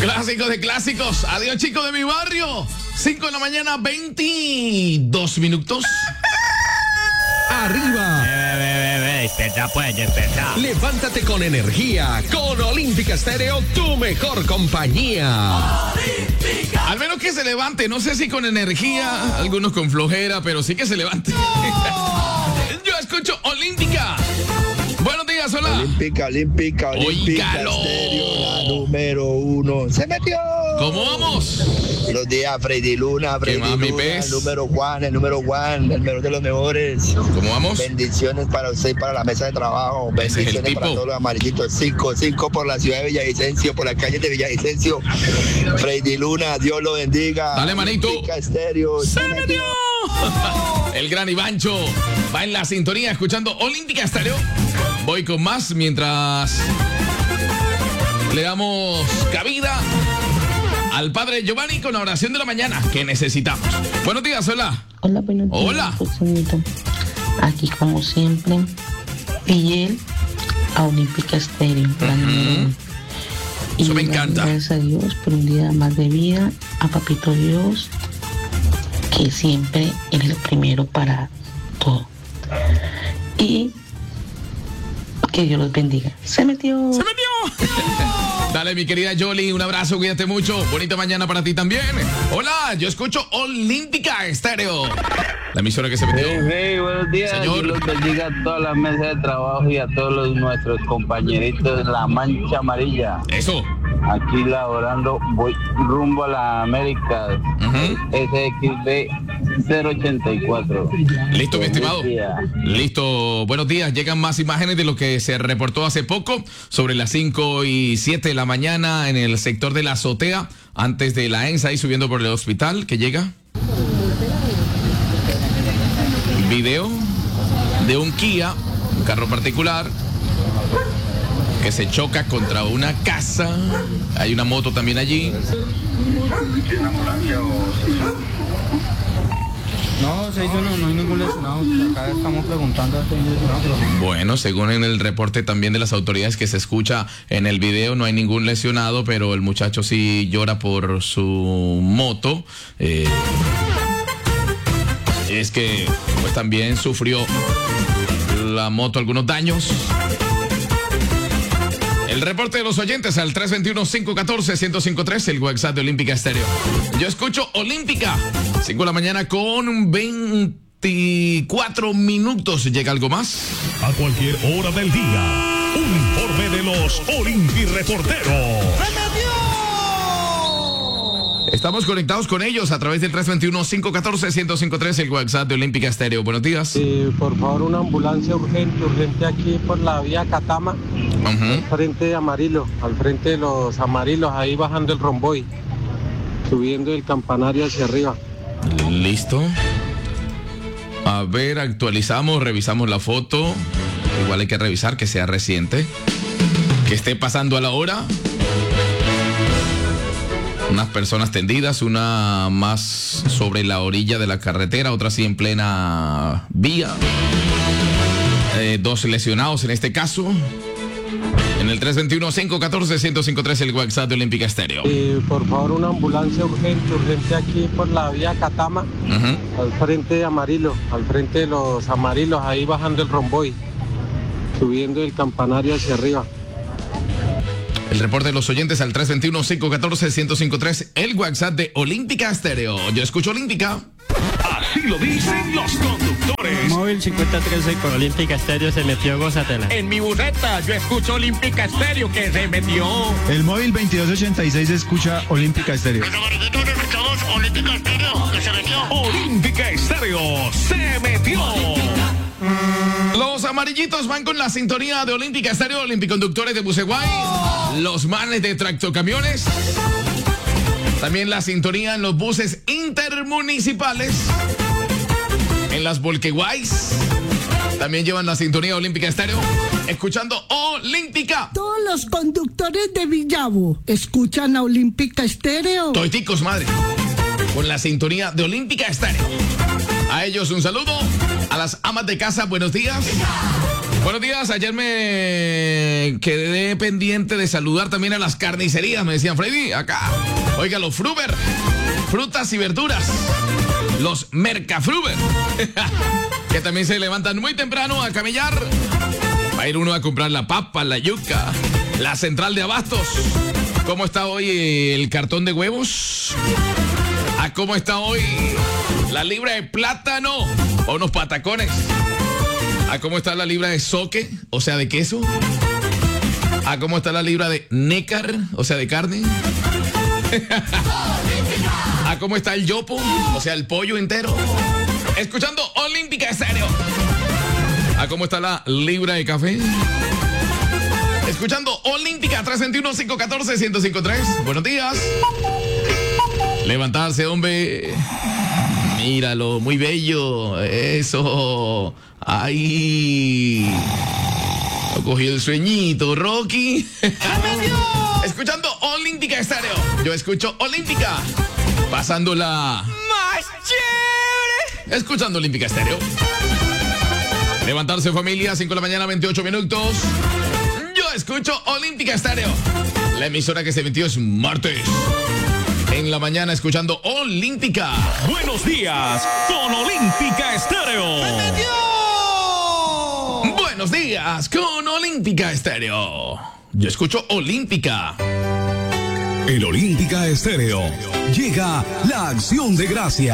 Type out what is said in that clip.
Clásico de clásicos. Adiós, chicos de mi barrio. 5 de la mañana, 22 minutos. Arriba. Despierta pues, despierta. Levántate con energía. Con Olímpica Estéreo, tu mejor compañía. Olímpica. Al menos que se levante. No sé si con energía, algunos con flojera, pero sí que se levante. Yo escucho Olímpica. Buenos días, hola. Olímpica Óigalo. Estéreo, la número 1. ¡Se metió! ¿Cómo vamos? Buenos días, Freddy Luna, ¿Qué más, mi pez? el número one, el mejor de los mejores. ¿Cómo vamos? Bendiciones para usted y para la mesa de trabajo. Ese es el Bendiciones para tipo. todos los amarillitos. 5 por la ciudad de Villavicencio, por las calles de Villavicencio. Freddy Luna, Dios lo bendiga. Dale, manito. Olímpica Estéreo. ¡Se metió! El gran Ivancho va en la sintonía escuchando Olímpica Estéreo. Voy con más mientras le damos cabida al padre Giovanni con la oración de la mañana que necesitamos. Buenos días, hola. Hola, buenos días. Hola. Josénito. Aquí como siempre, fiel a Olímpica Estéreo. La número uno. Eso me Y encanta. gracias a Dios por un día más de vida, a Papito Dios, que siempre es el primero para todo. Y que Dios los bendiga. Se metió. ¡Se metió! Dale, mi querida Yoli, un abrazo, cuídate mucho. Bonita mañana para ti también. Hola, yo escucho Olímpica Estéreo. La emisora que se metió. Hey, buenos días. Señor. Dios los bendiga a toda la mesa de trabajo y a todos nuestros compañeritos de la Mancha Amarilla. Eso. Aquí laborando, voy rumbo a la América. SXB 084. Listo, mi estimado. Buenos días. Listo, buenos días. Llegan más imágenes de lo que se reportó hace poco sobre las 5:07 de la mañana en el sector de la azotea, antes de la ENSA y subiendo por el hospital, que llega. Video de un Kia, un carro particular, que se choca contra una casa. Hay una moto también allí. No, 6-1, no hay ningún lesionado. Acá estamos preguntando a lesionado. Bueno, según en el reporte también de las autoridades que se escucha en el video, no hay ningún lesionado, pero el muchacho sí llora por su moto. Es que pues también sufrió la moto algunos daños. El reporte de los oyentes al 321-514-1053, el WhatsApp de Olímpica Estéreo. Yo escucho Olímpica, 5 de la mañana con 24 minutos. ¿Llega algo más? A cualquier hora del día, un informe de los Olimpi Reporteros. Estamos conectados con ellos a través del 321-514-1053, el WhatsApp de Olímpica Estéreo. Buenos días. Por favor, una ambulancia urgente aquí por la vía Catama, frente de Amarillo, al frente de los Amarillos, ahí bajando el Romboy, subiendo el campanario hacia arriba. Listo. A ver, actualizamos, revisamos la foto. Igual hay que revisar que sea reciente, que esté pasando a la hora. Unas personas tendidas, una más sobre la orilla de la carretera, otra sí en plena vía. 2 lesionados en este caso. En el 321-514-1053, el WhatsApp de Olímpica Estéreo. Por favor, una ambulancia urgente aquí por la vía Catama, al frente de Amarillo, al frente de los Amarillos, ahí bajando el Romboy, subiendo el campanario hacia arriba. El reporte de los oyentes al 321-514-1053, el WhatsApp de Olímpica Estéreo. Yo escucho Olímpica. Así lo dicen los conductores. Móvil 5013 por Olímpica Estéreo se metió, gózatela. En mi burreta yo escucho Olímpica Estéreo que se metió. El móvil 2286 escucha Olímpica Estéreo. Olímpica Estéreo que se metió. Olímpica Estéreo se metió. Los amarillitos van con la sintonía de Olímpica Estéreo, Olimpiconductores de Buceguay, los manes de tractocamiones, también la sintonía en los buses intermunicipales, en las Volqueguays, también llevan la sintonía Olímpica Estéreo, escuchando Olímpica. Todos los conductores de Villavo escuchan a Olímpica Estéreo. Toiticos, madre, con la sintonía de Olímpica Estéreo. A ellos un saludo. A las amas de casa, buenos días. Buenos días, ayer me quedé pendiente de saludar también a las carnicerías, me decían Freddy, acá. Oiga, los Fruber, frutas y verduras, los Mercafruber, que también se levantan muy temprano a camellar. Va a ir uno a comprar la papa, la yuca, la central de abastos. ¿Cómo está hoy el cartón de huevos? ¿A cómo está hoy la libra de plátano o unos patacones? ¿A cómo está la libra de soque, o sea, de queso? ¿A cómo está la libra de nécar, o sea, de carne? ¿A cómo está el yopo, o sea, el pollo entero? Escuchando Olímpica Estéreo. ¿A cómo está la libra de café? Escuchando Olímpica 321-514-1053. Buenos días. Levantarse, hombre. Míralo, muy bello. Eso. Ahí. Lo cogí el sueñito, Rocky. Escuchando Olímpica Estéreo. Yo escucho Olímpica. Pasándola más chévere. Escuchando Olímpica Estéreo. Levantarse, familia, 5 de la mañana, 28 minutos. Yo escucho Olímpica Estéreo. La emisora que se emitió es martes. En la mañana escuchando Olímpica. Buenos días con Olímpica Estéreo. Buenos días con Olímpica Estéreo. Yo escucho Olímpica. En Olímpica Estéreo llega la acción de gracia.